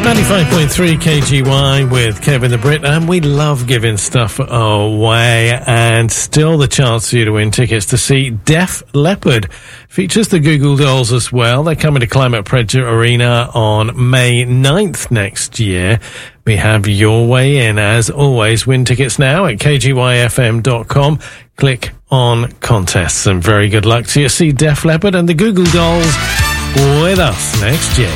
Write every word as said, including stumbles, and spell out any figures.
ninety-five point three K G Y with Kevin the Brit, and we love giving stuff away, and still the chance for you to win tickets to see Def Leppard. Features the Goo Goo Dolls as well. They're coming to Climate Pledge Arena on May ninth next year. We have your way in. As always, win tickets now at k g y f m dot com. Click on contests, and very good luck to you. See Def Leppard and the Goo Goo Dolls with us next year.